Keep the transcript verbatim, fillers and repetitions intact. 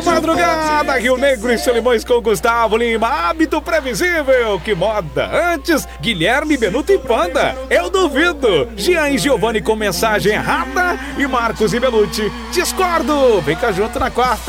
Madrugada, Rio Negro e Solimões com Gustavo Lima. Hábito previsível, que moda. Antes, Guilherme, Benuto e Panda. Eu duvido. Jean e Giovanni com mensagem errada. E Marcos e Belucci. Discordo. Fica junto na quarta.